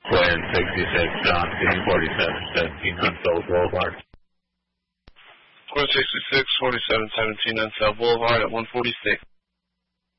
Quinn 66, John C. 4717 Huntsville Boulevard. Quinn 66, 4717 Huntsville Boulevard at 146.